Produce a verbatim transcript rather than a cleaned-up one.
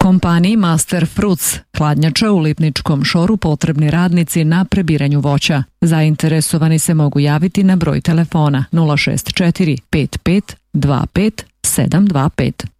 Kompaniji Master Fruits, hladnjača u Lipničkom Šoru, potrebni radnici na prebiranju voća. Zainteresovani se mogu javiti na broj telefona nula šest četiri pet pet dva pet sedam dva pet.